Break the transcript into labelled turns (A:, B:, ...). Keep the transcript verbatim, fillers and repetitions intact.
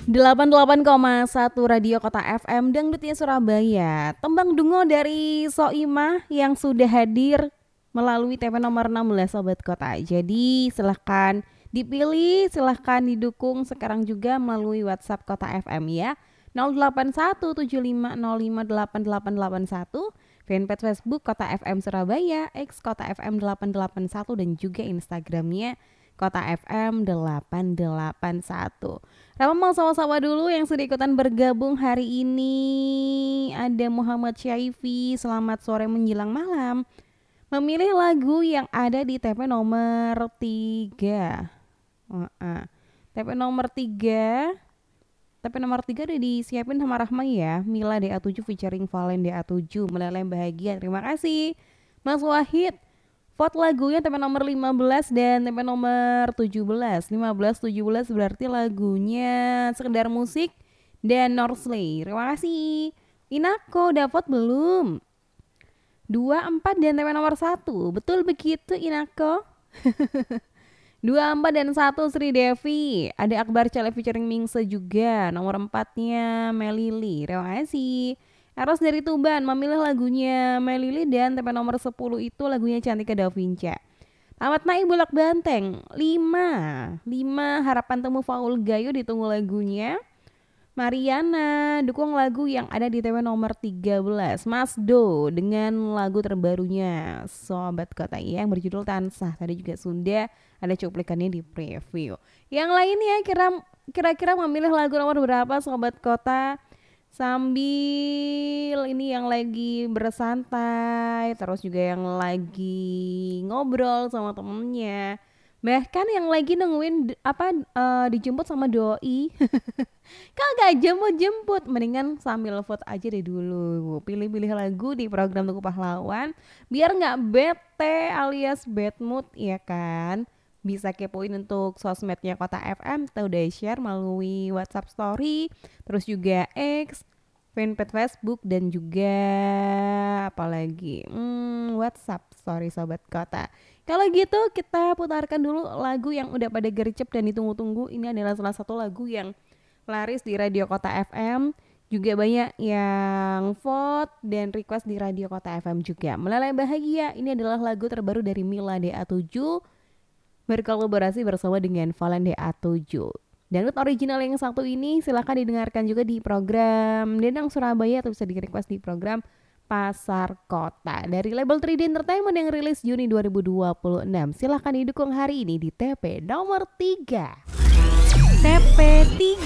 A: delapan puluh delapan koma satu Radio Kota F M Dangdutnya Surabaya. Tembang Dungo dari Soimah yang sudah hadir melalui T P nomor enam belas Sobat Kota. Jadi silahkan dipilih, silahkan didukung sekarang juga melalui WhatsApp Kota F M ya. nol delapan satu tujuh lima nol lima delapan delapan delapan satu, fanpage Facebook Kota F M Surabaya, X Kota F M delapan delapan satu dan juga Instagramnya Kota F M delapan delapan satu. Rama mau sama-sama dulu yang sudah ikutan bergabung hari ini. Ada Muhammad Syaifi, selamat sore menjelang malam. Memilih lagu yang ada di T P nomor tiga. Uh, uh. T P nomor tiga. T P nomor tiga udah disiapin sama Rahma ya. Mila D A tujuh featuring Valen D A tujuh. Meleleh bahagia. Terima kasih Mas Wahid. Vote lagunya T P nomor lima belas dan T P nomor tujuh belas. lima belas tujuh belas berarti lagunya Sekedar Musik dan Norsley. Terima kasih. Inako udah vote belum? dua empat dan T P nomor satu. Betul begitu Inako? dua empat dan satu Sri Devi. Ada Akbar Cale featuring Mingse juga. Nomor empatnya Melili. Terima kasih. Eros dari Tuban memilih lagunya Melili dan T P nomor sepuluh itu lagunya Cantika Davinca. Tamat Naik Bulak Banteng lima. lima Harapan Temu Faul Gayo ditunggu lagunya. Mariana dukung lagu yang ada di T V nomor tiga belas. Mas Do dengan lagu terbarunya Sobat Kota ya, yang berjudul Tansah. Tadi juga sudah ada cuplikannya di preview. Yang lainnya kira kira-kira memilih lagu nomor berapa Sobat Kota? Sambil ini yang lagi bersantai, terus juga yang lagi ngobrol sama temennya, bahkan yang lagi nungguin apa uh, dijemput sama doi. Kagak jemput-jemput, mendingan sambil vote aja deh dulu. Pilih-pilih lagu di program Tugu Pahlawan biar nggak bete alias bad mood ya kan. Bisa kepoin untuk sosmednya Kota F M, kita udah share melalui WhatsApp Story, terus juga X, fanpage Facebook dan juga apalagi hmm, WhatsApp Story Sobat Kota. Kalau gitu kita putarkan dulu lagu yang udah pada gercep dan ditunggu-tunggu. Ini adalah salah satu lagu yang laris di Radio Kota F M. Juga banyak yang vote dan request di Radio Kota F M juga. Meleleh Bahagia, ini adalah lagu terbaru dari Mila D A tujuh berkolaborasi bersama dengan Valen D A tujuh. Dangdut original yang satu ini silahkan didengarkan juga di program Dendang Surabaya atau bisa di request di program Pasar Kota dari label tiga D Entertainment yang rilis Juni dua ribu dua puluh enam. Silahkan didukung hari ini di T P nomor tiga. T P tiga.